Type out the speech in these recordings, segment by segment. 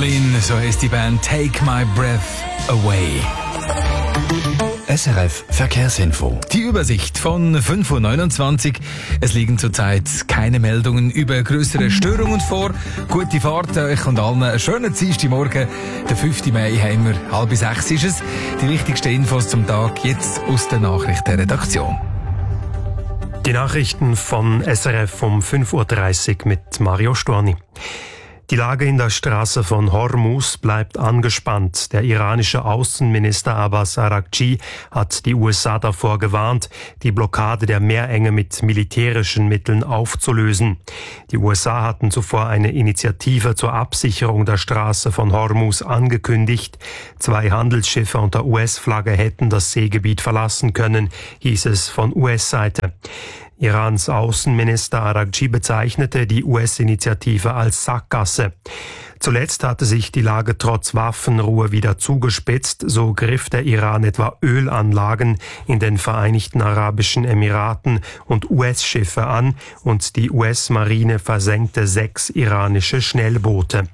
Berlin, so heisst die Band Take My Breath Away. SRF Verkehrsinfo. Die Übersicht von 5.29 Uhr. Es liegen zurzeit keine Meldungen über größere Störungen vor. Gute Fahrt euch und allen einen schönen Dienstagmorgen. Der 5. Mai haben wir, 5:30 ist es. Die wichtigsten Infos zum Tag jetzt aus der Nachrichtenredaktion. Die Nachrichten von SRF um 5.30 Uhr mit Mario Storni. Die Lage in der Straße von Hormuz bleibt angespannt. Der iranische Außenminister Abbas Araghchi hat die USA davor gewarnt, die Blockade der Meerenge mit militärischen Mitteln aufzulösen. Die USA hatten zuvor eine Initiative zur Absicherung der Straße von Hormuz angekündigt. 2 Handelsschiffe unter US-Flagge hätten das Seegebiet verlassen können, hieß es von US-Seite. Irans Außenminister Araghchi bezeichnete die US-Initiative als Sackgasse. Zuletzt hatte sich die Lage trotz Waffenruhe wieder zugespitzt. So griff der Iran etwa Ölanlagen in den Vereinigten Arabischen Emiraten und US-Schiffe an und die US-Marine versenkte 6 iranische Schnellboote.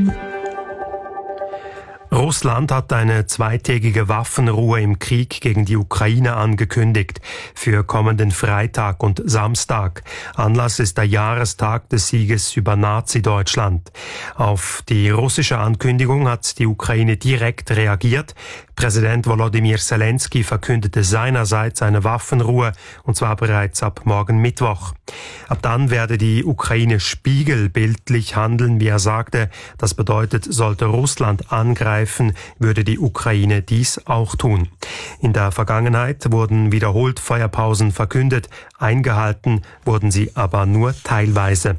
Russland hat eine 2-tägige Waffenruhe im Krieg gegen die Ukraine angekündigt für kommenden Freitag und Samstag. Anlass ist der Jahrestag des Sieges über Nazi-Deutschland. Auf die russische Ankündigung hat die Ukraine direkt reagiert. Präsident Volodymyr Zelensky verkündete seinerseits eine Waffenruhe, und zwar bereits ab morgen Mittwoch. Ab dann werde die Ukraine spiegelbildlich handeln, wie er sagte. Das bedeutet, sollte Russland angreifen, würde die Ukraine dies auch tun. In der Vergangenheit wurden wiederholt Feuerpausen verkündet, eingehalten wurden sie aber nur teilweise.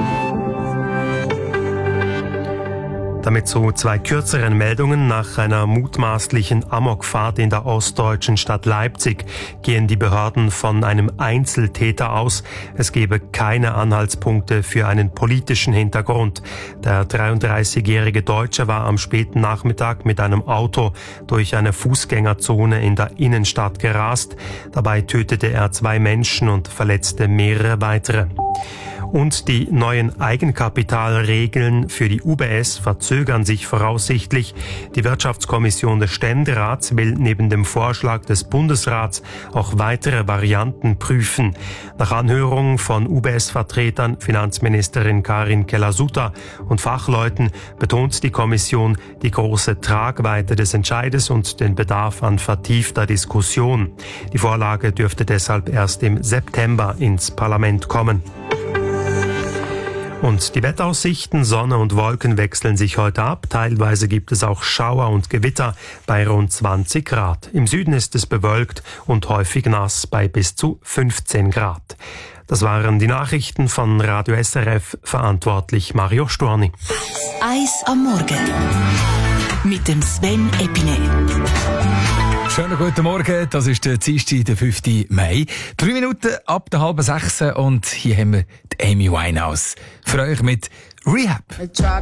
Damit zu 2 kürzeren Meldungen. Nach einer mutmaßlichen Amokfahrt in der ostdeutschen Stadt Leipzig gehen die Behörden von einem Einzeltäter aus. Es gebe keine Anhaltspunkte für einen politischen Hintergrund. Der 33-jährige Deutsche war am späten Nachmittag mit einem Auto durch eine Fußgängerzone in der Innenstadt gerast. Dabei tötete er 2 Menschen und verletzte mehrere weitere. Und die neuen Eigenkapitalregeln für die UBS verzögern sich voraussichtlich. Die Wirtschaftskommission des Ständerats will neben dem Vorschlag des Bundesrats auch weitere Varianten prüfen. Nach Anhörungen von UBS-Vertretern, Finanzministerin Karin Keller-Sutter und Fachleuten betont die Kommission die große Tragweite des Entscheides und den Bedarf an vertiefter Diskussion. Die Vorlage dürfte deshalb erst im September ins Parlament kommen. Und die Wetteraussichten, Sonne und Wolken wechseln sich heute ab. Teilweise gibt es auch Schauer und Gewitter bei rund 20 Grad. Im Süden ist es bewölkt und häufig nass bei bis zu 15 Grad. Das waren die Nachrichten von Radio SRF, verantwortlich Mario Storni. Eis am Morgen mit dem Sven Epine. Schönen guten Morgen, das ist der Dienstag, der 5. Mai. 3 Minuten ab der 5:30 und hier haben wir die Amy Winehouse. Für euch mit Rehab.